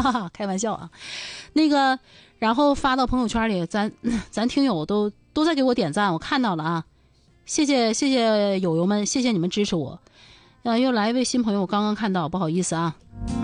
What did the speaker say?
哈，开玩笑啊。那个，然后发到朋友圈里，咱听友都在给我点赞，我看到了啊，谢谢友友们，谢谢你们支持我。又来一位新朋友，我刚刚看到，不好意思啊。